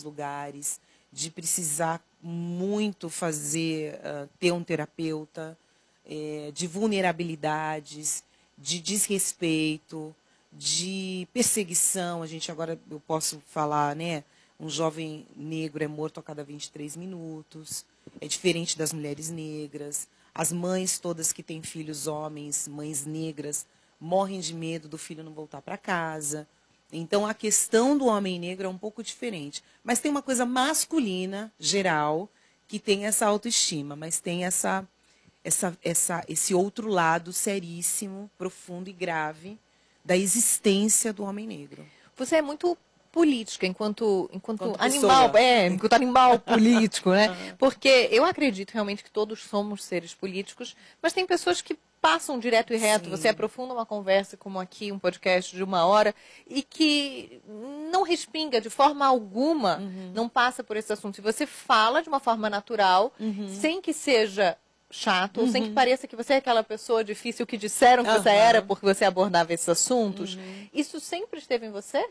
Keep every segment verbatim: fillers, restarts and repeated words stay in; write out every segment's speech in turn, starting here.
muitos lugares, de precisar muito fazer, uh, ter um terapeuta, é, de vulnerabilidades, de desrespeito, de perseguição. A gente agora, eu posso falar, né? Um jovem negro é morto a cada vinte e três minutos, é diferente das mulheres negras. As mães todas que têm filhos homens, mães negras, morrem de medo do filho não voltar para casa. Então, a questão do homem negro é um pouco diferente. Mas tem uma coisa masculina, geral, que tem essa autoestima, mas tem essa, essa, essa, esse outro lado seríssimo, profundo e grave da existência do homem negro. Você é muito política, enquanto, enquanto, enquanto animal, pessoa. é, enquanto animal político, né? Porque eu acredito realmente que todos somos seres políticos, mas tem pessoas que passam direto e reto. Sim. Você aprofunda uma conversa como aqui, um podcast de uma hora, e que não respinga de forma alguma, uhum. não passa por esse assunto. E você fala de uma forma natural, uhum. sem que seja chato, uhum. sem que pareça que você é aquela pessoa difícil que disseram que uhum. você era porque você abordava esses assuntos. Uhum. Isso sempre esteve em você?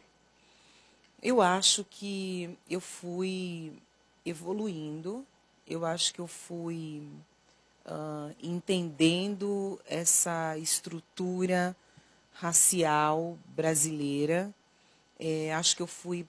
Eu acho que eu fui evoluindo, eu acho que eu fui uh, entendendo essa estrutura racial brasileira. É, acho que eu fui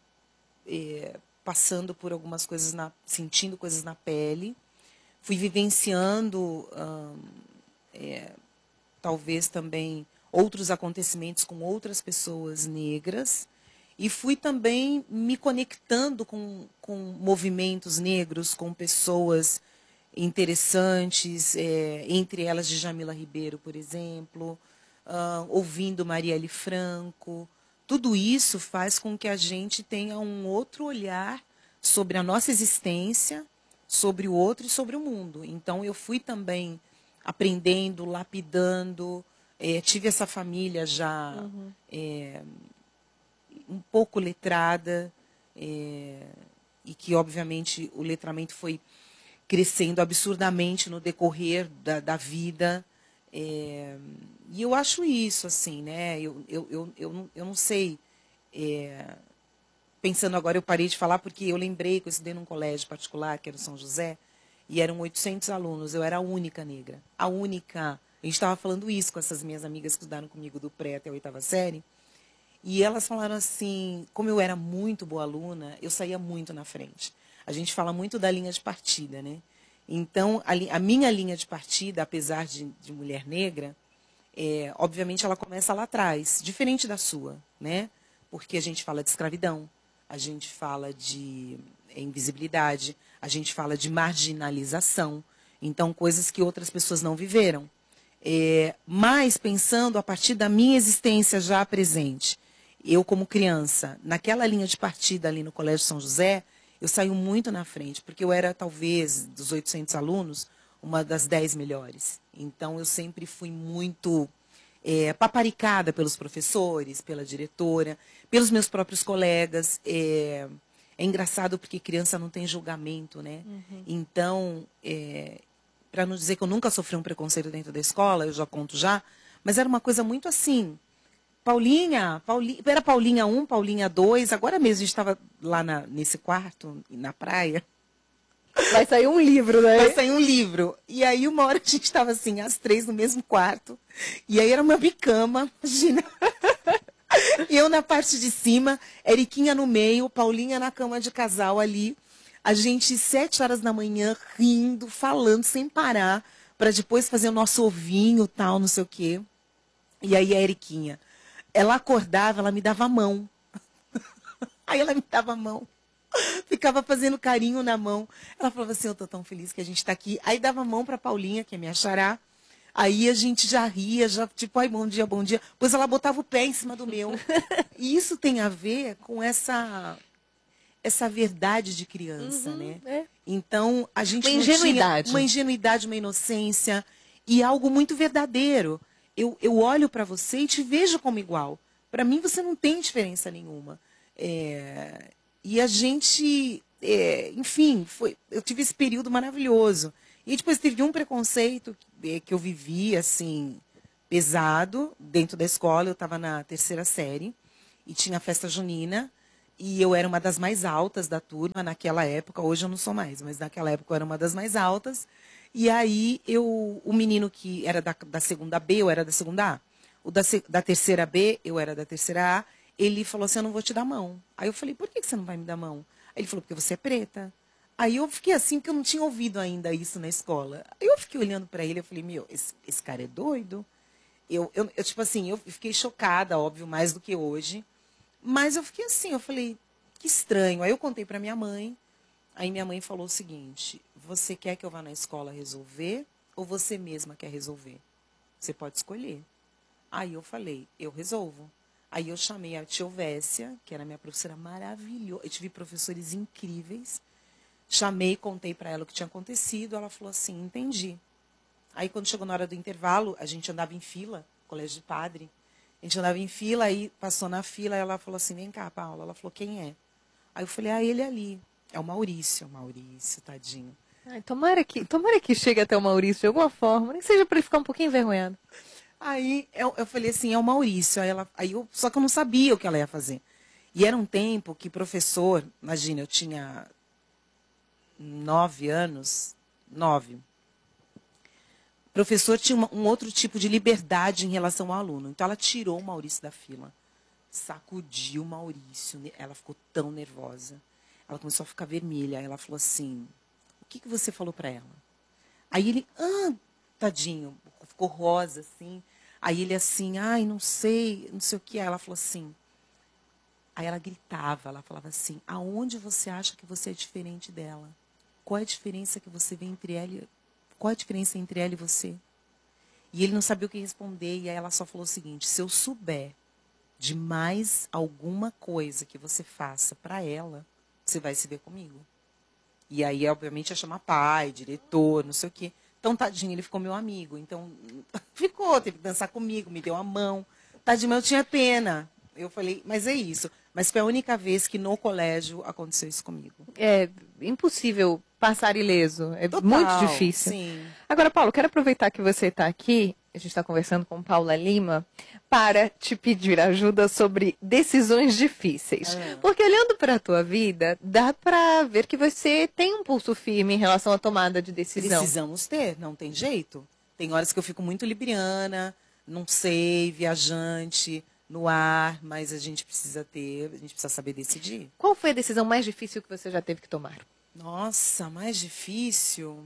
é, passando por algumas coisas, na, sentindo coisas na pele, fui vivenciando, uh, é, talvez também, outros acontecimentos com outras pessoas negras. E fui também me conectando com, com movimentos negros, com pessoas interessantes, é, entre elas Djamila Ribeiro, por exemplo, uh, ouvindo Marielle Franco. Tudo isso faz com que a gente tenha um outro olhar sobre a nossa existência, sobre o outro e sobre o mundo. Então, eu fui também aprendendo, lapidando, é, tive essa família já... Uhum. É, um pouco letrada, é, e que, obviamente, o letramento foi crescendo absurdamente no decorrer da, da vida. É, e eu acho isso, assim, né? Eu, eu, eu, eu, não, eu não sei. É, pensando agora, eu parei de falar porque eu lembrei que eu estudei num colégio particular, que era o São José, e eram oitocentos alunos. Eu era a única negra. A única. A gente estava falando isso com essas minhas amigas que estudaram comigo do pré até a oitava série. E elas falaram assim, como eu era muito boa aluna, eu saía muito na frente. A gente fala muito da linha de partida, né? Então, a, a minha linha de partida, apesar de, de mulher negra, é, obviamente ela começa lá atrás, diferente da sua, né? Porque a gente fala de escravidão, a gente fala de invisibilidade, a gente fala de marginalização, então coisas que outras pessoas não viveram. É, mas pensando a partir da minha existência já presente, eu, como criança, naquela linha de partida ali no Colégio São José, eu saio muito na frente, porque eu era, talvez, dos oitocentos alunos, uma das dez melhores. Então, eu sempre fui muito é, paparicada pelos professores, pela diretora, pelos meus próprios colegas. É, é engraçado porque criança não tem julgamento, né? Uhum. Então, é, para não dizer que eu nunca sofri um preconceito dentro da escola, eu já conto já, mas era uma coisa muito assim... Paulinha, Paulinha, era Paulinha um, Paulinha dois, agora mesmo a gente estava lá na, nesse quarto, na praia. Vai sair um livro, né? Vai sair um livro. E aí uma hora a gente estava assim, as três no mesmo quarto, e aí era uma bicama, imagina. E eu na parte de cima, Eriquinha no meio, Paulinha na cama de casal ali, a gente sete horas da manhã rindo, falando sem parar, para depois fazer o nosso ovinho, tal, não sei o quê. E aí a Eriquinha... Ela acordava, ela me dava a mão. Aí ela me dava a mão. Ficava fazendo carinho na mão. Ela falava assim, eu tô tão feliz que a gente está aqui. Aí dava a mão para Paulinha, que é minha xará. Aí a gente já ria, já tipo, ai, bom dia, bom dia. Pois ela botava o pé em cima do meu. E isso tem a ver com essa, essa verdade de criança, uhum, né? É. Então, a gente uma ingenuidade. Tinha uma ingenuidade, uma inocência e algo muito verdadeiro. Eu, eu olho para você e te vejo como igual. Para mim, você não tem diferença nenhuma. É, e a gente, é, enfim, foi, eu tive esse período maravilhoso. E depois teve um preconceito que, que eu vivi, assim, pesado, dentro da escola. Eu estava na terceira série e tinha a festa junina. e eu era uma das mais altas da turma naquela época. Hoje eu não sou mais, mas naquela época eu era uma das mais altas. E aí eu, o menino que era da, da segunda B, eu era da segunda A. O da, da terceira B, eu era da terceira A. Ele falou assim, eu não vou te dar mão. Aí eu falei, por que você não vai me dar mão? Aí ele falou, porque você é preta. Aí eu fiquei assim, porque eu não tinha ouvido ainda isso na escola. Aí eu fiquei olhando para ele, eu falei, meu, esse, esse cara é doido? Eu, eu, eu, tipo assim, eu fiquei chocada, óbvio, mais do que hoje. Mas eu fiquei assim, eu falei, que estranho. Aí eu contei para minha mãe. Aí minha mãe falou o seguinte, você quer que eu vá na escola resolver ou você mesma quer resolver? Você pode escolher. Aí eu falei, eu resolvo. Aí eu chamei a tia Ovécia, que era minha professora maravilhosa. Eu tive professores incríveis. Chamei, contei para ela o que tinha acontecido. Ela falou assim, entendi. Aí quando chegou na hora do intervalo, a gente andava em fila, colégio de padre. A gente andava em fila, aí passou na fila, ela falou assim, vem cá, Paula. Ela falou, quem é? Aí eu falei, ah, ele ali. É o Maurício, Maurício, tadinho. Ai, tomara que, tomara que chegue até o Maurício de alguma forma, nem que seja para ele ficar um pouquinho envergonhado. Aí eu, eu falei assim, é o Maurício. Aí ela, aí eu, só que eu não sabia o que ela ia fazer. E era um tempo que professor, imagina, eu tinha nove anos, nove. O professor tinha uma, um outro tipo de liberdade em relação ao aluno. Então ela tirou o Maurício da fila, sacudiu o Maurício. Ela ficou tão nervosa. Ela começou a ficar vermelha. Aí ela falou assim, o que, que você falou para ela? Aí ele, ah, tadinho, ficou rosa, assim. Aí ele assim, ai, não sei, não sei o que. Aí ela falou assim, aí ela gritava, ela falava assim, aonde você acha que você é diferente dela? Qual é a diferença que você vê entre ela e... Qual é a diferença entre ela e você? E ele não sabia o que responder, e aí ela só falou o seguinte, se eu souber de mais alguma coisa que você faça para ela, você vai se ver comigo. E aí, obviamente, ia chamar pai, diretor, não sei o quê. Então, tadinho, ele ficou meu amigo. Então, ficou, teve que dançar comigo, me deu a mão. Tadinho, mas eu tinha pena. Eu falei, mas é isso. Mas foi a única vez que no colégio aconteceu isso comigo. É impossível passar ileso, é Total, muito difícil. Sim. Agora, Paulo, quero aproveitar que você está aqui, a gente está conversando com Paula Lima, para te pedir ajuda sobre decisões difíceis. Ah. Porque olhando para a tua vida, dá para ver que você tem um pulso firme em relação à tomada de decisão. Precisamos ter, não tem jeito. Tem horas que eu fico muito libriana, não sei, viajante, no ar, mas a gente precisa ter, a gente precisa saber decidir. Qual foi a decisão mais difícil que você já teve que tomar? Nossa, mais difícil?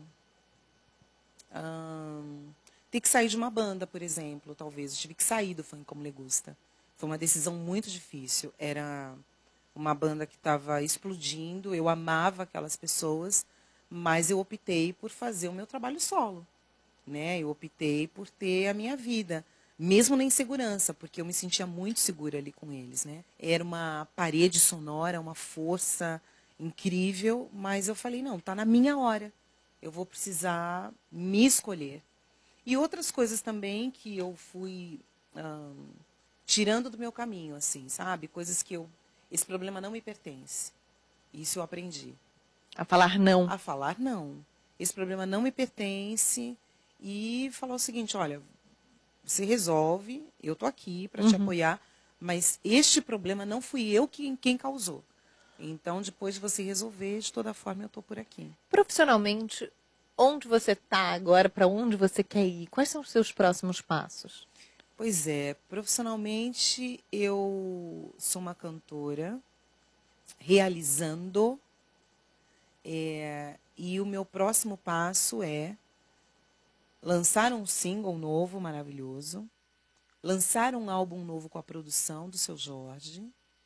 Hum, ter que sair de uma banda, por exemplo, talvez. Eu tive que sair do Funk Como Le Gusta. Foi uma decisão muito difícil. Era uma banda que estava explodindo, eu amava aquelas pessoas, mas eu optei por fazer o meu trabalho solo. Né? Eu optei por ter a minha vida, mesmo na insegurança, porque eu me sentia muito segura ali com eles. Né? Era uma parede sonora, uma força incrível, mas eu falei, não, está na minha hora. Eu vou precisar me escolher. E outras coisas também que eu fui hum, tirando do meu caminho, assim, sabe? Coisas que eu... Esse problema não me pertence. Isso eu aprendi. A falar não. A falar não. Esse problema não me pertence. E falar o seguinte, olha, você resolve, eu estou aqui para te Uhum. apoiar, mas este problema não fui eu quem, quem causou. Então, depois de você resolver, de toda forma, eu estou por aqui. Profissionalmente, onde você está agora, para onde você quer ir? Quais são os seus próximos passos? Pois é, profissionalmente, eu sou uma cantora, realizando, é, e o meu próximo passo é lançar um single novo, maravilhoso, lançar um álbum novo com a produção do Seu Jorge.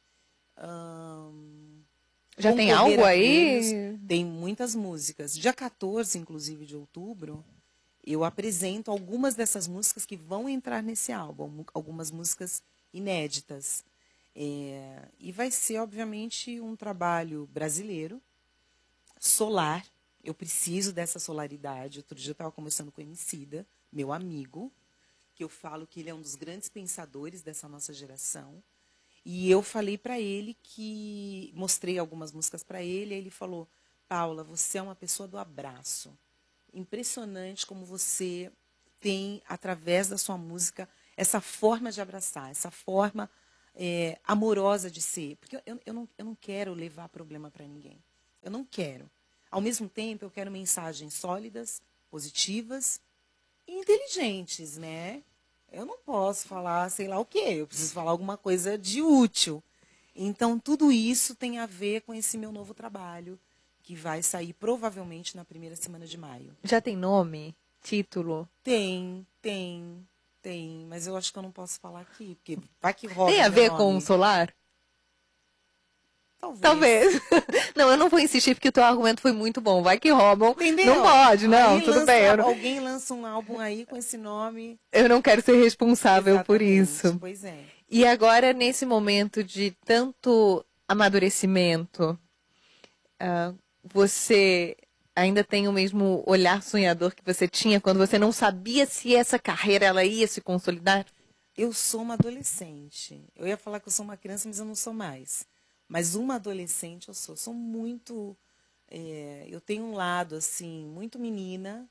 Hum, Já tem concorrer algo a aí? prêmios. Tem muitas músicas. Dia quatorze, inclusive, de outubro, eu apresento algumas dessas músicas que vão entrar nesse álbum, algumas músicas inéditas. É, e vai ser, obviamente, um trabalho brasileiro, solar. Eu preciso dessa solaridade. Outro dia eu estava conversando com o Emicida, meu amigo, que eu falo que ele é um dos grandes pensadores dessa nossa geração. E eu falei para ele que... Mostrei algumas músicas para ele, e ele falou, Paula, você é uma pessoa do abraço. Impressionante como você tem, através da sua música, essa forma de abraçar, essa forma é, amorosa de ser. Porque eu, eu, não, eu não quero levar problema para ninguém. Eu não quero. Ao mesmo tempo, eu quero mensagens sólidas, positivas e inteligentes, né? Eu não posso falar sei lá o quê. Eu preciso falar alguma coisa de útil. Então, tudo isso tem a ver com esse meu novo trabalho, que vai sair provavelmente na primeira semana de maio. Já tem nome? Título? Tem, tem, tem. Mas eu acho que eu não posso falar aqui, porque vai que roda Tem a meu ver nome. com o solar? Talvez. Talvez. Não, eu não vou insistir porque o teu argumento foi muito bom. Vai que roubam. Entendeu? Não pode, não, Aí tudo lança, bem. Eu não, alguém lança um álbum aí com esse nome. eu não quero ser responsável Exatamente, por isso. Pois é. E agora, nesse momento de tanto amadurecimento, ah, você ainda tem o mesmo olhar sonhador que você tinha quando você não sabia se essa carreira ela ia se consolidar? Eu sou uma adolescente. Eu ia falar que eu sou uma criança, mas eu não sou mais. Mas uma adolescente eu sou. Sou muito... É, eu tenho um lado, assim, muito menina.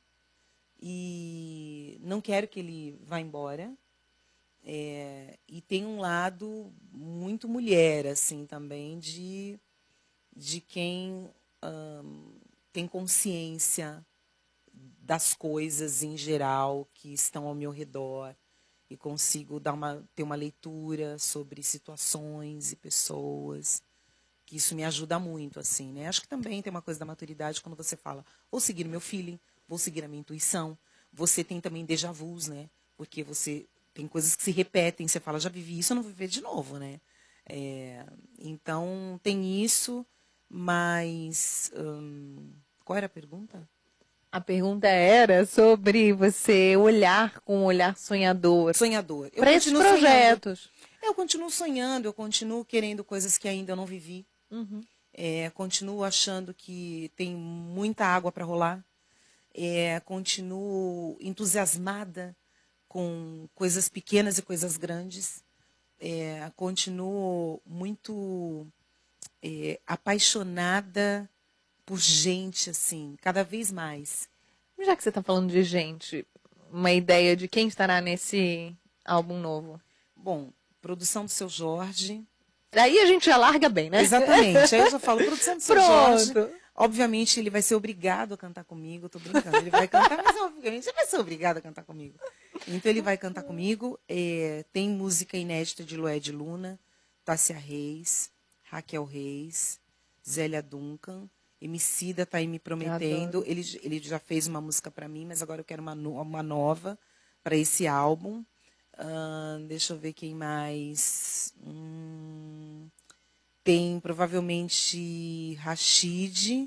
E não quero que ele vá embora. É, e tem um lado muito mulher, assim, também, de, de quem hum, tem consciência das coisas em geral que estão ao meu redor e consigo dar uma, ter uma leitura sobre situações e pessoas, que isso me ajuda muito, assim, né? Acho que também tem uma coisa da maturidade quando você fala, vou seguir o meu feeling, vou seguir a minha intuição. Você tem também déjà vus, né? Porque você tem coisas que se repetem, você fala, já vivi isso, eu não vou viver de novo, né? É, então, tem isso, mas... Hum, qual era a pergunta? A pergunta era sobre você olhar com um olhar sonhador. Sonhador. Eu Para esses continuo projetos. sonhando. Eu continuo sonhando, eu continuo querendo coisas que ainda eu não vivi. Uhum. É, continuo achando que tem muita água para rolar. É, continuo entusiasmada com coisas pequenas e coisas grandes. É, continuo muito é, apaixonada por gente, assim, cada vez mais. Já que você está falando de gente, uma ideia de quem estará nesse álbum novo? Bom, produção do Seu Jorge. Aí a gente já larga bem, né? Exatamente. Aí eu já falo, produção do Seu Pronto. Jorge. Obviamente ele vai ser obrigado a cantar comigo. Tô brincando. Ele vai cantar, mas obviamente ele vai ser obrigado a cantar comigo. Então ele vai cantar comigo. É, tem música inédita de Lued Luna, Tássia Reis, Raquel Reis, Zélia Duncan. Emicida tá aí me prometendo. Ele, ele já fez uma música para mim, mas agora eu quero uma, no, uma nova para esse álbum. Uh, deixa eu ver quem mais. Hum, tem provavelmente Rashid.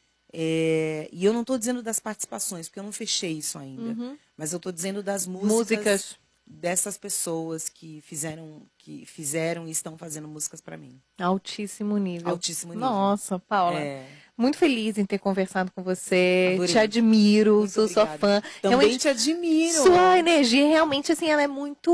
É, e eu não estou dizendo das participações, porque eu não fechei isso ainda. Uhum. Mas eu estou dizendo das músicas, músicas dessas pessoas que fizeram, que fizeram e estão fazendo músicas para mim. Altíssimo nível. Altíssimo nível. Nossa, Paula. É. Muito feliz em ter conversado com você. Adorei. Te admiro, muito sou obrigada. sua fã. Também realmente, te admiro. Sua energia realmente assim, ela é muito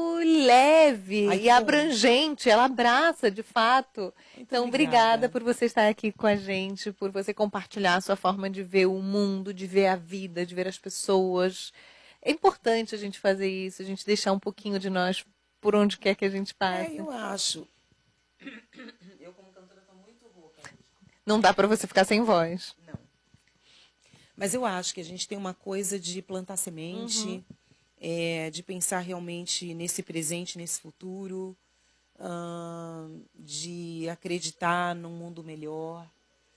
leve Ai, e abrangente, ela abraça de fato. Muito então, obrigada. obrigada por você estar aqui com a gente, por você compartilhar a sua forma de ver o mundo, de ver a vida, de ver as pessoas. É importante a gente fazer isso, a gente deixar um pouquinho de nós por onde quer que a gente passe. É, eu acho. Eu como cantora estou muito rouca. Não dá para você ficar sem voz. Não. Mas eu acho que a gente tem uma coisa de plantar semente, uhum. é, de pensar realmente nesse presente, nesse futuro, hum, de acreditar num mundo melhor.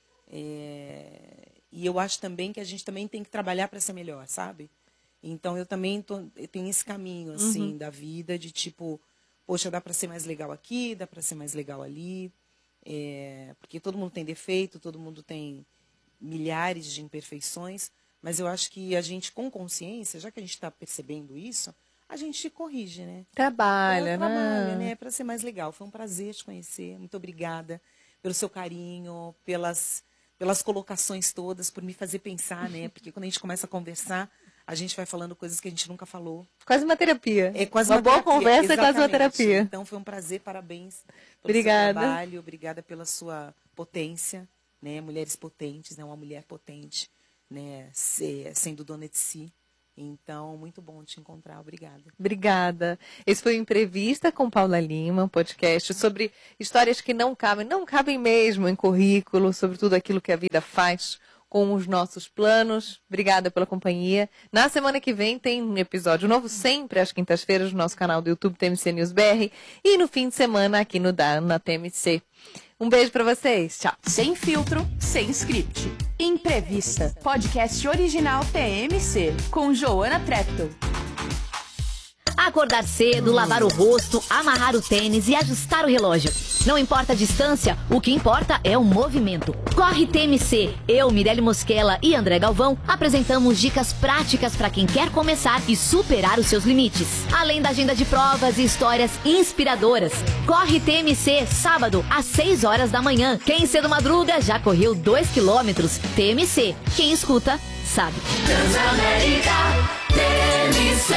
É, e eu acho também que a gente também tem que trabalhar para ser melhor, sabe? Então eu também tô, eu tenho esse caminho assim uhum. da vida de tipo, poxa, dá para ser mais legal aqui, dá para ser mais legal ali, é, porque todo mundo tem defeito, todo mundo tem milhares de imperfeições, mas eu acho que a gente com consciência, já que a gente está percebendo isso, a gente corrige, né? Trabalha, é, né? Trabalha, né? Para ser mais legal. Foi um prazer te conhecer. Muito obrigada pelo seu carinho, pelas pelas colocações todas, por me fazer pensar, né? Porque quando a gente começa a conversar, a gente vai falando coisas que a gente nunca falou. Quase uma terapia. É quase uma, uma boa terapia. conversa Exatamente. é quase uma terapia. Então foi um prazer, parabéns pelo obrigada. seu trabalho, obrigada pela sua potência, né? Mulheres potentes, né? Uma mulher potente, né? Sendo dona de si. Então, muito bom te encontrar. Obrigada. Obrigada. Esse foi o Entrevista com Paula Lima, um podcast sobre histórias que não cabem, não cabem mesmo em currículo, sobre tudo aquilo que a vida faz com os nossos planos. Obrigada pela companhia. Na semana que vem tem um episódio novo, sempre às quintas-feiras, no nosso canal do YouTube T M C News B R. E no fim de semana aqui no da, na T M C. Um beijo pra vocês. Tchau. Sem filtro, sem script. Entrevista. Podcast original T M C. Com Joana Treptow. Acordar cedo, lavar o rosto, amarrar o tênis e ajustar o relógio. Não importa a distância, o que importa é o movimento. Corre T M C. Eu, Mirelle Mosquela e André Galvão apresentamos dicas práticas para quem quer começar e superar os seus limites. Além da agenda de provas e histórias inspiradoras. Corre T M C, sábado, às seis horas da manhã. Quem cedo madruga já correu dois quilômetros. T M C. Quem escuta, sabe. Transamérica, T M C.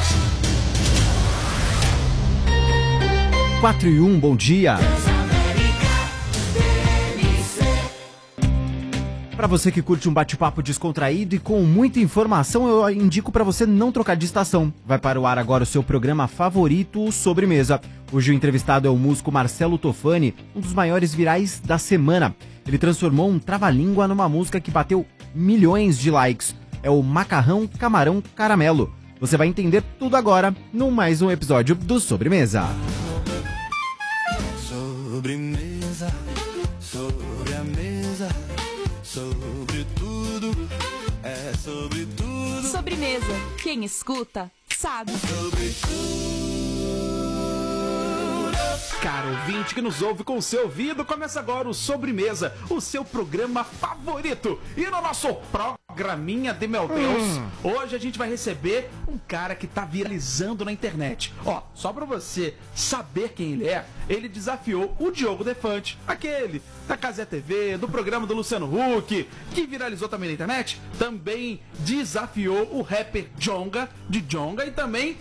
quatro e um, bom dia. Para você que curte um bate-papo descontraído e com muita informação, eu indico para você não trocar de estação. Vai para o ar agora o seu programa favorito, o Sobremesa. Hoje o entrevistado é o músico Marcelo Tofani, um dos maiores virais da semana. Ele transformou um trava-língua numa música que bateu milhões de likes. É o Macarrão, Camarão, Caramelo. Você vai entender tudo agora no mais um episódio do Sobremesa. Sobremesa, sobre a mesa, sobre tudo, é sobre tudo. Sobremesa. Quem escuta, sabe. Sobre tudo. Caro ouvinte que nos ouve com o seu ouvido, começa agora o Sobremesa, o seu programa favorito. E no nosso programinha de meu Deus, hum. hoje a gente vai receber um cara que tá viralizando na internet. Ó, só pra você saber quem ele é, ele desafiou o Diogo Defante, aquele da Cazé T V, do programa do Luciano Huck, que viralizou também na internet. Também desafiou o rapper Djonga, de Djonga, e também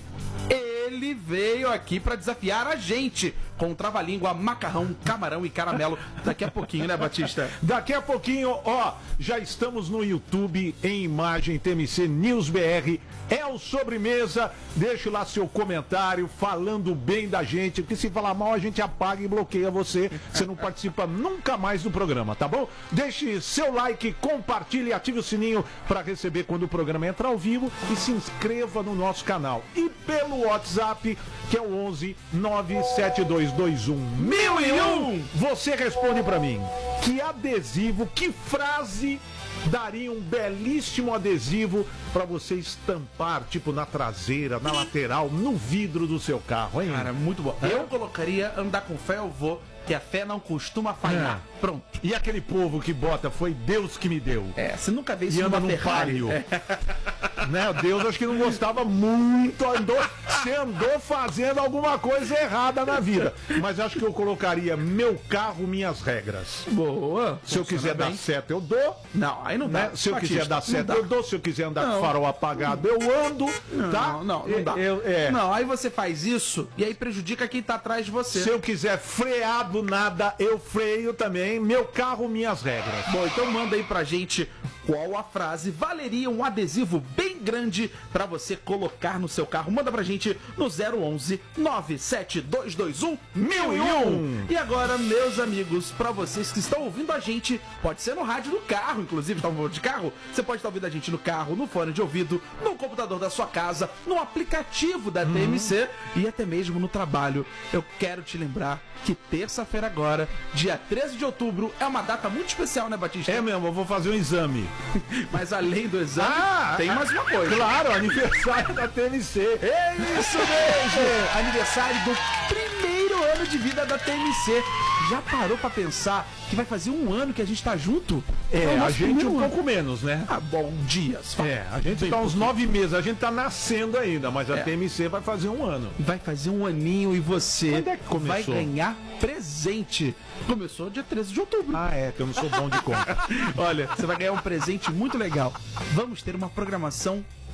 ele veio aqui pra desafiar a gente com trava-língua, macarrão, camarão e caramelo. Daqui a pouquinho, né, Batista? Daqui a pouquinho, ó, já estamos no YouTube, em imagem, T M C News B R. É o Sobremesa. Deixe lá seu comentário falando bem da gente, porque se falar mal a gente apaga e bloqueia você. Você não participa nunca mais do programa, tá bom? Deixe seu like, compartilhe, ative o sininho para receber quando o programa entrar ao vivo e se inscreva no nosso canal. E pelo WhatsApp, que é o onze nove sete dois dois um mil e um, você responde para mim. Que adesivo, que frase daria um belíssimo adesivo para você estampar, tipo na traseira, na lateral, no vidro do seu carro, hein? Cara, muito bom. Eu colocaria andar com fé, eu vou, que a fé não costuma falhar. É. Pronto. E aquele povo que bota, foi Deus que me deu. É, você nunca vê isso e anda num palio. É. Né? Deus acho que não gostava muito, andou, você andou fazendo alguma coisa errada na vida. Mas acho que eu colocaria meu carro, minhas regras. Boa. Se eu quiser dar seta, eu dou. Não, aí não dá. Né? Se eu Batista, quiser dar seta, eu dou. Se eu quiser andar não. com farol apagado, eu ando. Não, tá? Não, não, não dá. Eu, é. Não, aí você faz isso e aí prejudica quem tá atrás de você. Se eu quiser frear do nada, eu freio também. Meu carro, minhas regras. Bom, então manda aí pra gente qual a frase valeria um adesivo bem grande pra você colocar no seu carro. Manda pra gente no zero onze nove sete dois dois um mil e um. E agora, meus amigos, pra vocês que estão ouvindo a gente, pode ser no rádio do carro, inclusive, tá ouvindo de carro? Você pode estar ouvindo a gente no carro, no fone de ouvido, no computador da sua casa, no aplicativo da T M C e até mesmo no trabalho. Eu quero te lembrar que terça-feira agora, dia treze de outubro, é uma data muito especial, né, Batista? É mesmo, eu vou fazer um exame. Mas além do exame, ah, tem mais uma coisa. Claro, aniversário da T M C. É isso mesmo! Aniversário do primeiro ano de vida da T M C. Já parou pra pensar que vai fazer um ano que a gente tá junto? É, é a gente um ano. pouco menos, né? Ah, bom, dias. Fala. É, a gente Bem tá uns pouquinho. nove meses, a gente tá nascendo ainda, mas a é. T M C vai fazer um ano. Vai fazer um aninho e você Quando é que vai ganhar presente. Começou dia treze de outubro. Ah, é, que eu não sou bom de conta. Olha, você vai ganhar um presente muito legal. Vamos ter uma programação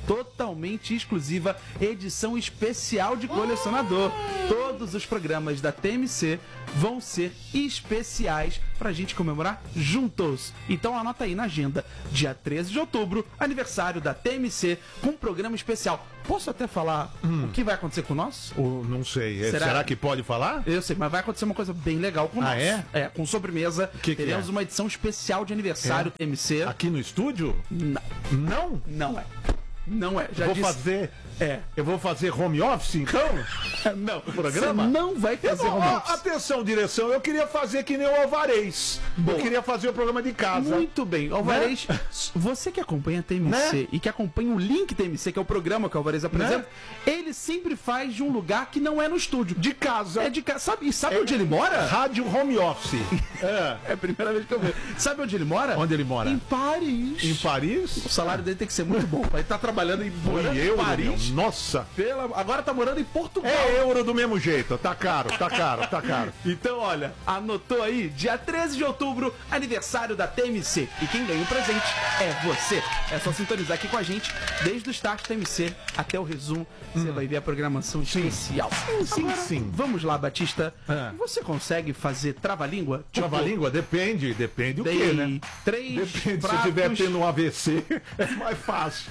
totalmente exclusiva, edição especial de colecionador. Todos os programas da T M C vão ser especiais pra gente comemorar juntos. Então anota aí na agenda, dia treze de outubro, aniversário da T M C, com um programa especial. Posso até falar hum. o que vai acontecer com nós? O, não sei. Será? Será que pode falar? Eu sei, mas vai acontecer uma coisa bem legal com ah, nós. é? É, com sobremesa. Que teremos que é? uma edição especial de aniversário é? T M C. Aqui no estúdio? Não. Não? Não é. Não é. Já vou disse... fazer. É. Eu vou fazer home office, então? Não. O programa? Você não vai fazer não, home office. Atenção, direção. Eu queria fazer que nem o Alvarez. Boa. Eu queria fazer o programa de casa. Muito bem. Alvarez, né? Você que acompanha a T M C, né? E que acompanha o Link T M C, que é o programa que o Alvarez apresenta, né? Ele sempre faz de um lugar que não é no estúdio. De casa. É de casa. Sabe, sabe é, onde ele mora? Rádio home office. é. é a primeira vez que eu vejo. Sabe onde ele mora? Onde ele mora? Em Paris. Em Paris? O salário dele tem que ser muito bom. Ele tá trabalhando em, em euro, Paris. Meu. Nossa. Pela... Agora tá morando em Portugal. É euro do mesmo jeito. Tá caro, tá caro, tá caro. Então, olha, anotou aí? Dia treze de outubro, aniversário da T M C. E quem ganha o presente é você. É só sintonizar aqui com a gente, desde o start da T M C até o resumo. Hum. Você vai ver a programação especial. Sim, sim, Agora, sim. Vamos lá, Batista. É. Você consegue fazer trava-língua? Trava-língua? Depende. Depende o Dei quê, né? Três Depende. pratos... Se tiver tendo um A V C, é mais fácil.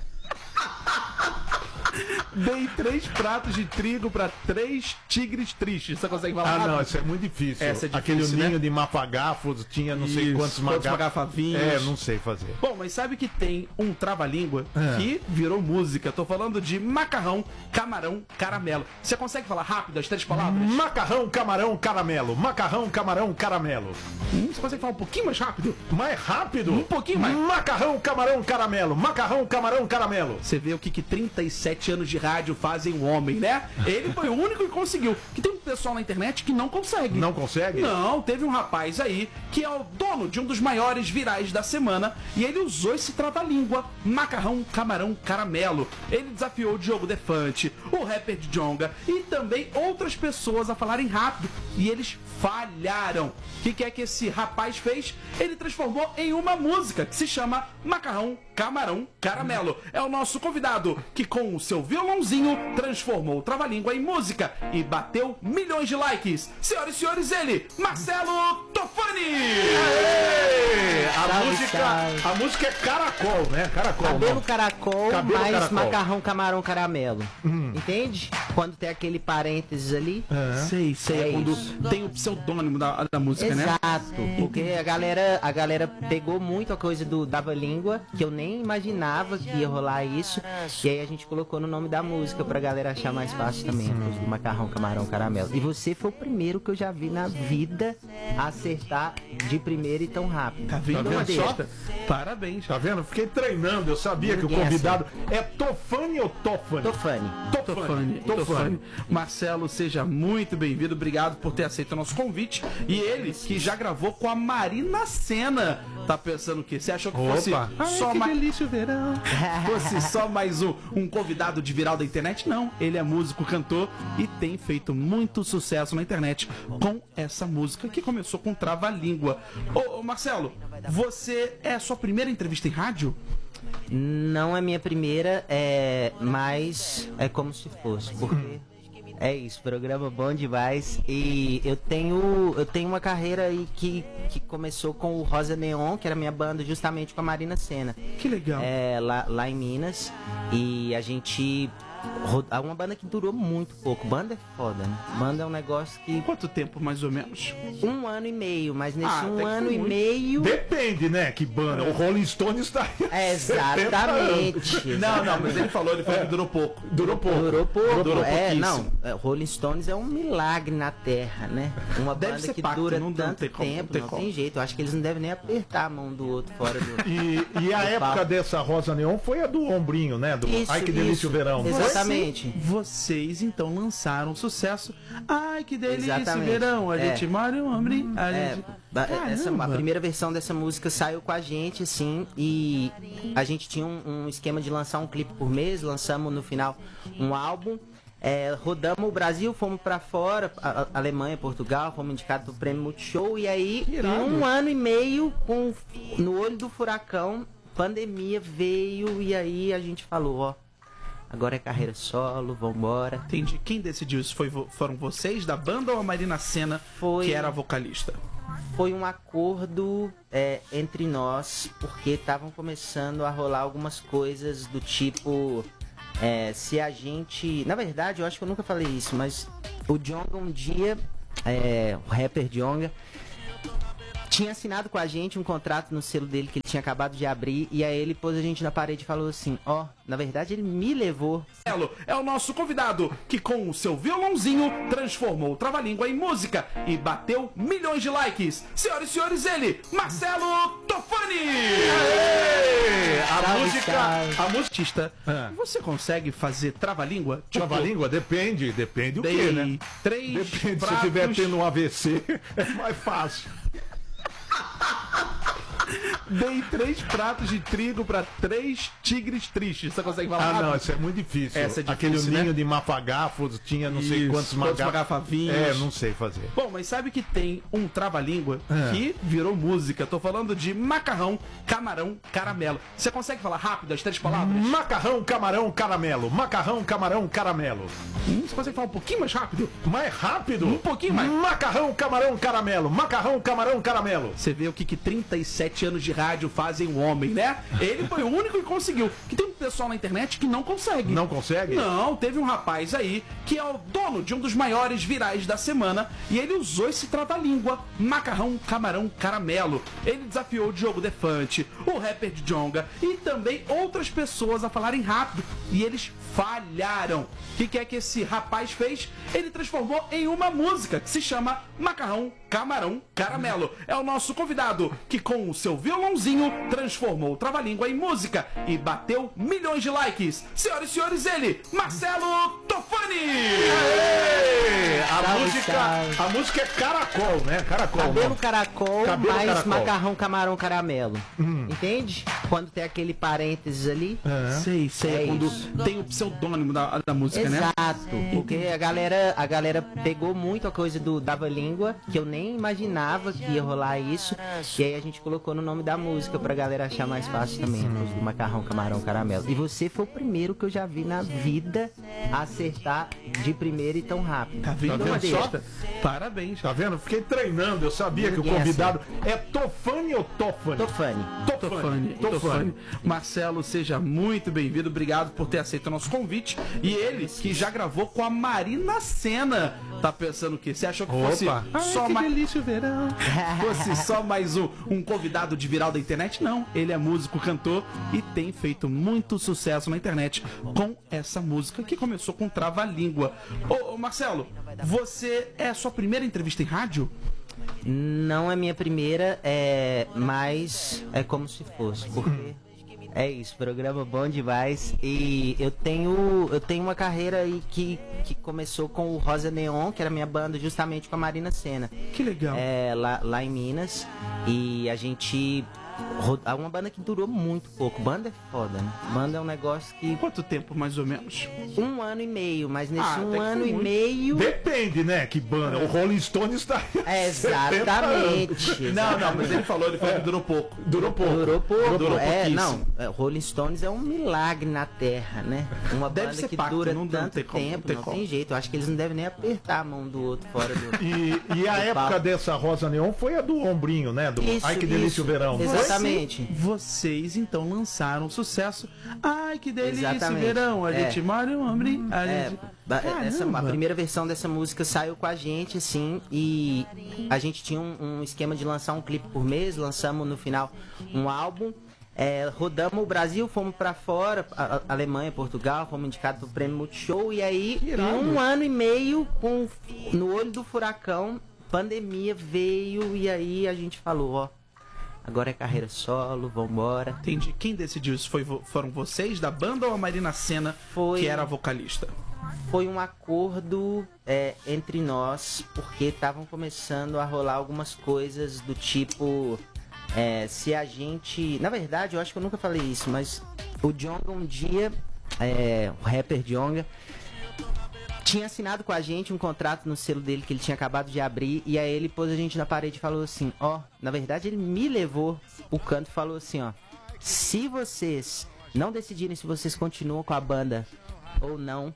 Dei três pratos de trigo pra três tigres tristes. Você consegue falar? Ah, rápido? não, isso é muito difícil. Essa é difícil, Aquele né? ninho de mafagafos tinha não sei Isso, quantos quantos maga... magafavinhos. É, não sei fazer. Bom, mas sabe que tem um trava-língua É. que virou música. Tô falando de macarrão, camarão, caramelo. Você consegue falar rápido as três palavras? Macarrão, camarão, caramelo. Macarrão, camarão, caramelo. Hum, você consegue falar um pouquinho mais rápido? Mais rápido? Um pouquinho mais. Macarrão, camarão, caramelo. Macarrão, camarão, caramelo. Você vê o que, que trinta e sete anos de rádio fazem um homem, né? Ele foi o único que conseguiu. Que tem um pessoal na internet que não consegue. Não consegue? Não, teve um rapaz aí que é o dono de um dos maiores virais da semana e ele usou esse trava-língua, macarrão, camarão, caramelo. Ele desafiou o Diogo Defante, o rapper Djonga e também outras pessoas a falarem rápido e eles falharam. O que, que é que esse rapaz fez? Ele transformou em uma música que se chama Macarrão, Camarão, Caramelo. É o nosso convidado que com o seu violãozinho transformou o trava-língua em música e bateu milhões de likes. Senhoras e senhores, ele, Marcelo Tofani! Aê! A, Salve, música, salve. a música é caracol, né? Caracol. Cabelo não. caracol, Cabelo mais caracol. macarrão, camarão, caramelo. Hum. Entende? Quando tem aquele parênteses ali. É. Sei, sei. É É quando isso. tem o pseudônimo da, da música, né? Exato, porque a galera, a galera pegou muito a coisa do Dava-língua, que eu nem imaginava que ia rolar isso, e aí a gente colocou no nome da música pra galera achar mais fácil também, a coisa do macarrão, camarão, caramelo. E você foi o primeiro que eu já vi na vida acertar de primeira e tão rápido. Tá vendo, vendo Batista? só? Parabéns. Tá vendo? Fiquei treinando, eu sabia Ninguém que o convidado é Tofani ou Tofani? Tofani. Tofani, Tofani. Marcelo, seja muito bem-vindo. Obrigado por ter aceito o nosso convite. E ele, que já gravou com a Marina Sena. Tá pensando o quê? Você achou que fosse Opa. só Ai, que mais... delícia o verão. fosse só mais um, um convidado de viral da internet? Não. Ele é músico, cantor e tem feito muito sucesso na internet com essa música que começou com Trava-língua. Ô, ô, Marcelo, você é a sua primeira entrevista em rádio? Não é minha primeira, é, mas é como se fosse, porque é isso, programa bom demais. E eu tenho, eu tenho uma carreira aí que, que começou com o Rosa Neon, que era minha banda justamente com a Marina Sena. Que legal. É, lá, lá em Minas. E a gente... É uma banda que durou muito pouco. Banda é foda, né? Banda é um negócio que... Quanto tempo, mais ou menos? Um ano e meio, mas nesse Ah, até um que ano foi e muito. meio... Depende, né? Que banda. O Rolling Stones está aí. Exatamente. Não, não, mas ele falou, ele falou que durou pouco. Durou pouco. Durou pouco. Durou é, pouquíssimo. não. é, Rolling Stones é um milagre na Terra, né? Uma Deve banda ser que pacto, dura não- não tanto tem como, não tempo, tem não como. tem jeito. Eu acho que eles não devem nem apertar a mão do outro fora do... E, e a do época papo. dessa Rosa Neon foi a do ombrinho, né? Do Isso, Ai, que delícia isso. o verão. Exatamente. Vocês então lançaram sucesso. Ai, que delícia, Exatamente. verão. A É. gente mora em um ombrinho. A É, gente... ba- essa, a Caramba. primeira versão dessa música saiu com a gente, assim, e a gente tinha um, um esquema de lançar um clipe por mês, lançamos no final um álbum, é, rodamos o Brasil, fomos pra fora, a, a- Alemanha, Portugal, fomos indicados pro Prêmio Multishow, e aí, em um ano e meio, com, no olho do furacão, pandemia veio e aí a gente falou, ó, agora é carreira solo, vambora. Entendi. Quem decidiu isso? Foi, vo- foram vocês da banda ou a Marina Sena, Foi- que era a vocalista? Foi um acordo é, entre nós, porque estavam começando a rolar algumas coisas do tipo... É, se a gente... Na verdade, eu acho que eu nunca falei isso, mas o Djonga um dia, é, o rapper Djonga, tinha assinado com a gente um contrato no selo dele que ele tinha acabado de abrir, e aí ele pôs a gente na parede e falou assim, ó, na verdade ele me levou. Marcelo é o nosso convidado, que com o seu violãozinho transformou o Trava-Língua em música e bateu milhões de likes. Senhoras e senhores, ele, Marcelo Tofani! Ei, a Salve, música. salve. A musicista, É. você consegue fazer Trava-Língua? Tipo, Trava-língua? Depende, depende o dei quê, né? três Depende, se pratos... estiver tendo um A V C, é mais fácil. Dei três pratos de trigo pra três tigres tristes. Você consegue falar Ah, rápido? não, isso é muito difícil. Essa é difícil, Aquele né? ninho de mafagafos tinha não sei Isso, quantos quantos maga- magafavinhos. É, não sei fazer. Bom, mas sabe que tem um trava-língua É. que virou música. Tô falando de macarrão, camarão, caramelo. Você consegue falar rápido as três palavras? Macarrão, camarão, caramelo. Macarrão, camarão, caramelo. Hum, você consegue falar um pouquinho mais rápido? Mais rápido? Um pouquinho mais. Macarrão, camarão, caramelo. Macarrão, camarão, caramelo. Você vê o que, que trinta e sete anos de rádio fazem um homem, né? Ele foi o único que conseguiu. Que tem um pessoal na internet que não consegue. Não consegue? Não, teve um rapaz aí que é o dono de um dos maiores virais da semana e ele usou esse trava-língua, macarrão, camarão, caramelo. Ele desafiou o Diogo Defante, o rapper de Djonga e também outras pessoas a falarem rápido e eles falharam. O que, que é que esse rapaz fez? Ele transformou em uma música que se chama Macarrão, Camarão, Caramelo. É o nosso convidado que com o seu violãozinho transformou o Trava-Língua em música e bateu milhões de likes. Senhoras e senhores, ele, Marcelo Tofani! Ei, a Salve, música, salve. a música é caracol, né? Caracol. Cabelo não. caracol, Cabelo mais caracol. macarrão, camarão, caramelo. Entende? Quando tem aquele parênteses ali. Sei, sei, É é quando isso. tem o pseudônimo da, da música, né? Exato, porque a galera, a galera pegou muito a coisa do Dava-Língua, que eu nem imaginava que ia rolar isso, e aí a gente colocou no nome da música pra galera achar mais fácil também, a coisa do macarrão, camarão, caramelo. E você foi o primeiro que eu já vi na vida acertar de primeira e tão rápido. Tá vendo, Tá vendo só? modesta? Parabéns. Tá vendo? Fiquei treinando, eu sabia que o Ninguém convidado é Tofani ou Tofani? Tofani. Tofani, Tofani. Marcelo, seja muito bem-vindo. Obrigado por ter aceito o nosso convite. E ele, que já gravou com a Marina Sena. Tá pensando o quê? Você achou que fosse Opa. só Ai, que mais... delícia o verão. fosse só mais um, um convidado de viral da internet? Não. Ele é músico, cantor e tem feito muito sucesso na internet com essa música que começou com Trava-Língua. Ô, ô, Marcelo, você é a sua primeira entrevista em rádio? Não é minha primeira, é, mas é como se fosse, porque é isso, programa bom demais. E eu tenho, eu tenho uma carreira aí que, que começou com o Rosa Neon, que era minha banda justamente com a Marina Sena. Que legal. É, lá, lá em Minas. E a gente. É uma banda que durou muito pouco. Banda é foda, né? Banda é um negócio que. Quanto tempo, mais ou menos? Um ano e meio, mas nesse Ah, até um que ano foi e muito. meio. Depende, né? Que banda. O Rolling Stones tá. É, exatamente. Não, não, mas ele falou, ele falou que durou pouco. Durou pouco. Durou pouco. Durou é, pouquíssimo. não. é, Rolling Stones é um milagre na Terra, né? Uma Deve banda ser que pacto, dura não- não tanto tem como, não tempo, tem não como. tem jeito. Eu acho que eles não devem nem apertar a mão do outro fora do. E, e a Do época palco. dessa Rosa Neon foi a do ombrinho, né? Do Isso, Ai que delícia isso. o verão. não foi? Exatamente. Vocês então lançaram sucesso. Ai, que delícia, Exatamente. verão. A É. gente mora em um ombrinho. A É, gente... ba- essa, a Caramba. primeira versão dessa música saiu com a gente, assim, e a gente tinha um, um esquema de lançar um clipe por mês, lançamos no final um álbum, é, rodamos o Brasil, fomos pra fora, a, a- Alemanha, Portugal, fomos indicados pro Prêmio Multishow, e aí, em um ano e meio, com, no olho do furacão, pandemia veio, e aí a gente falou, ó, agora é carreira solo, vambora. Entendi. Quem decidiu isso? Foi, vo- foram vocês da banda ou a Marina Sena, Foi- que era a vocalista? Foi um acordo é, entre nós, porque estavam começando a rolar algumas coisas do tipo, é, se a gente... Na verdade, eu acho que eu nunca falei isso, mas o Djonga um dia, é, o rapper Djonga, tinha assinado com a gente um contrato no selo dele que ele tinha acabado de abrir, e aí ele pôs a gente na parede e falou assim, ó, na verdade ele me levou o canto e falou assim, ó, Se vocês não decidirem se vocês continuam com a banda ou não,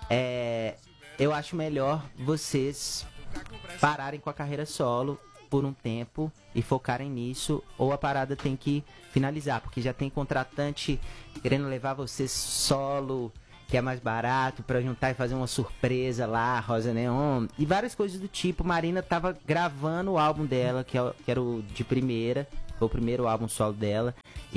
é, eu acho melhor vocês pararem com a carreira solo por um tempo e focarem nisso, ou a parada tem que finalizar, porque já tem contratante querendo levar vocês solo, que é mais barato, pra juntar e fazer uma surpresa lá, Rosa Neon, e várias coisas do tipo. Marina tava gravando o álbum dela, que, é, que era o de primeira, foi o primeiro álbum solo dela,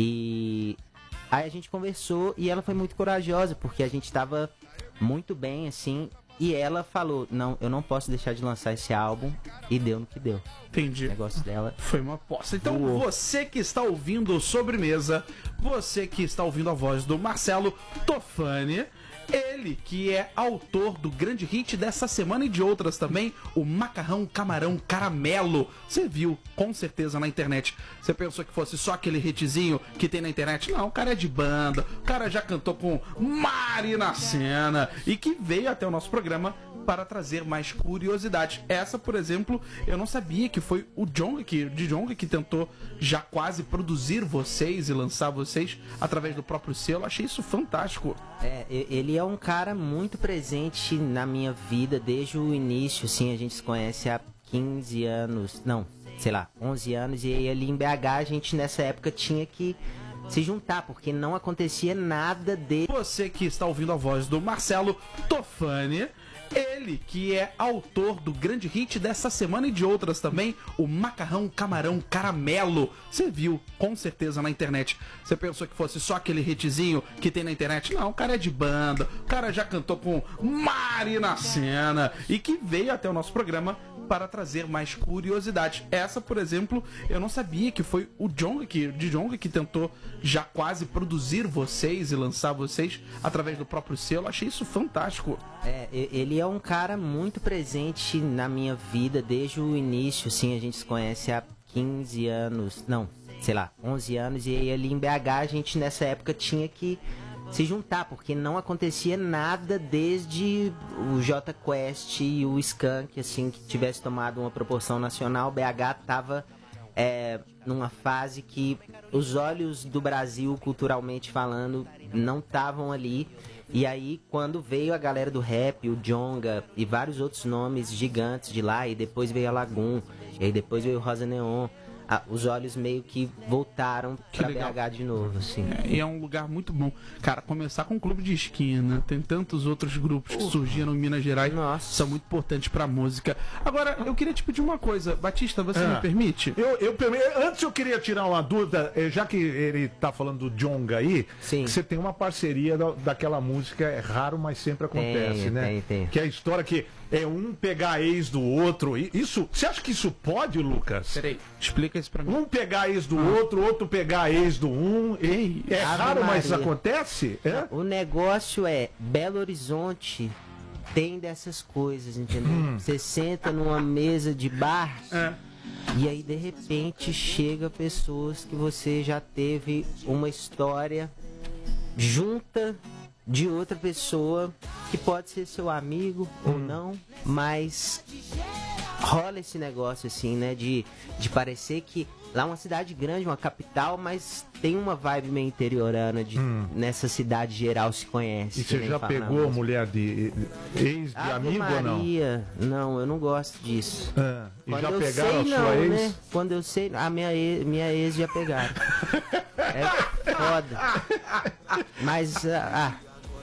e aí a gente conversou e ela foi muito corajosa, porque a gente tava muito bem, assim, e ela falou, não, eu não posso deixar de lançar esse álbum, e deu no que deu. Entendi. O negócio dela foi uma aposta. Então, Uou. você que está ouvindo Sobremesa, você que está ouvindo a voz do Marcelo Tofani, ele que é autor do grande hit dessa semana e de outras também, o Macarrão Camarão Caramelo. Você viu, com certeza, na internet. Você pensou que fosse só aquele hitzinho que tem na internet? Não, o cara é de banda, o cara já cantou com Marina Sena e que veio até o nosso programa para trazer mais curiosidades. Essa, por exemplo, eu não sabia que foi o Djonga que, de Djonga que tentou já quase produzir vocês e lançar vocês através do próprio selo. Achei isso fantástico. É, ele é um cara muito presente na minha vida desde o início, assim, a gente se conhece há quinze anos, não, sei lá, onze anos, e aí ali em B H a gente nessa época tinha que se juntar, porque não acontecia nada de... Você que está ouvindo a voz do Marcelo Tofani, ele que é autor do grande hit dessa semana e de outras também, o Macarrão Camarão Caramelo. Você viu, com certeza, na internet. Você pensou que fosse só aquele hitzinho que tem na internet? Não, o cara é de banda, o cara já cantou com Marina Sena e que veio até o nosso programa para trazer mais curiosidades. Essa, por exemplo, eu não sabia que foi o Djonga que, de Djonga que tentou já quase produzir vocês e lançar vocês através do próprio selo. Achei isso fantástico. É, ele é um cara muito presente na minha vida desde o início, assim, a gente se conhece há quinze anos, não, sei lá, onze anos, e aí ali em B H a gente nessa época tinha que se juntar, porque não acontecia nada desde o J Quest e o Skank, assim, que tivesse tomado uma proporção nacional. B H tava é, numa fase que os olhos do Brasil, culturalmente falando, não estavam ali. E aí, quando veio a galera do rap, o Djonga e vários outros nomes gigantes de lá, e depois veio a Lagoon, e aí depois veio o Rosa Neon, ah, os olhos meio que voltaram Que pra legal. B H de novo, assim. É, e é um lugar muito bom. Cara, começar com o Clube de Esquina, tem tantos outros grupos que surgiram em Minas Gerais, Nossa. são muito importantes pra música. Agora, eu queria te pedir uma coisa, Batista, você Ah. me permite? Eu, eu, antes eu queria tirar uma dúvida, eh, já que ele tá falando do Djonga aí, Sim. que você tem uma parceria da, daquela música, é raro, mas sempre acontece, Tenho, né? tenho, tenho. Que é a história que é um pegar a ex do outro. E Isso, você acha que isso pode, Lucas? Peraí, explica isso pra mim. Um pegar a ex do outro, outro pegar a ex do um. E, é Ave raro, mas Maria. acontece? É? O negócio é, Belo Horizonte tem dessas coisas, entendeu? Hum. Você senta numa mesa de bar É. e aí de repente chega pessoas que você já teve uma história junta de outra pessoa que pode ser seu amigo ou não, mas rola esse negócio assim, né, de, de parecer que lá é uma cidade grande, uma capital, mas tem uma vibe meio interiorana de nessa cidade geral se conhece. E que você nem já fala na pegou música. mulher de ex de Ave amigo ou não? Maria, não, eu não gosto disso. É. E Quando já eu pegaram sei, a sua não, ex? né? Quando eu sei, a minha ex, minha ex já pegaram. É foda. Mas, ah,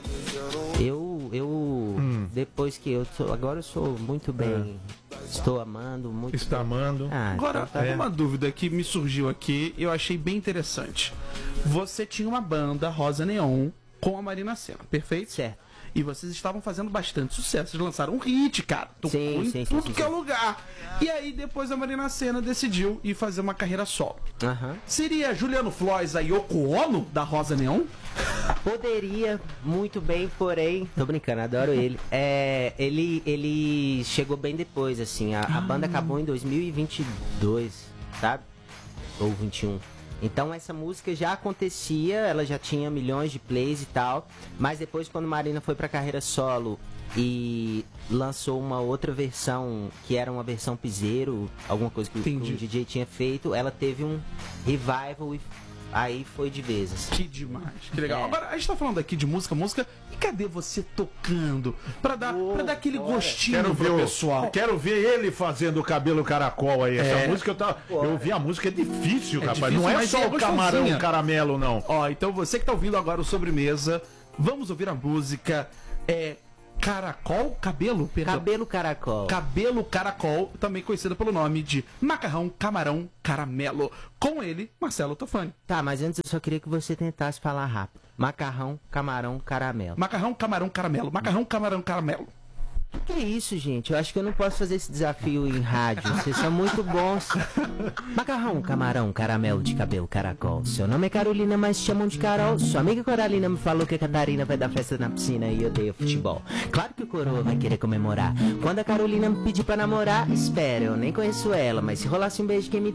eu, eu, Hum. depois que eu sou, agora eu sou muito bem, estou amando, muito Está bem. amando. Ah, Agora, então tá uma dúvida que me surgiu aqui e eu achei bem interessante. Você tinha uma banda, Rosa Neon, com a Marina Sena, perfeito? certo. E vocês estavam fazendo bastante sucesso. Vocês lançaram um hit, cara. Tocou Sim, em sim, sim, tudo sim, que é sim. lugar. E aí, depois a Marina Sena decidiu ir fazer uma carreira solo. Aham. Seria Juliano Floys a Yoko Ono da Rosa Neon? Poderia muito bem, porém, tô brincando, adoro ele. É, ele, ele chegou bem depois, assim. A, a banda acabou em dois mil e vinte e dois, sabe? Ou vinte e um. Então essa música já acontecia, ela já tinha milhões de plays e tal. Mas depois, quando Marina foi pra carreira solo e lançou uma outra versão, que era uma versão piseiro, alguma coisa que o, que Entendi. o D J tinha feito, ela teve um revival e aí foi de vez. Assim. Que demais, que legal. É. Agora, a gente tá falando aqui de música, música, e cadê você tocando? Pra dar, pra dar aquele gostinho Quero ver pro o pessoal. Quero ver ele fazendo o cabelo caracol aí. Essa É. música eu tava. Eu vi a música, é difícil, É rapaz. difícil, não é mas só é o camarão gostosinha. caramelo, não. Ó, então você que tá ouvindo agora o Sobremesa, vamos ouvir a música é Caracol Cabelo, perdão. Cabelo caracol. Cabelo Caracol, também conhecido pelo nome de Macarrão Camarão Caramelo. Com ele, Marcelo Tofani. Tá, mas antes eu só queria que você tentasse falar rápido. Macarrão, camarão, caramelo. Macarrão Camarão Caramelo. Macarrão Camarão Caramelo. Que isso, gente? Eu acho que eu não posso fazer esse desafio em rádio. Vocês são muito bons. Macarrão, camarão, caramelo de cabelo caracol. Seu nome é Carolina, mas chamam de Carol. Sua amiga Coralina me falou que a Catarina vai dar festa na piscina e odeia futebol. Claro que o coroa vai querer comemorar. Quando a Carolina me pedir pra namorar, espera, eu nem conheço ela, mas se rolasse um beijo quem me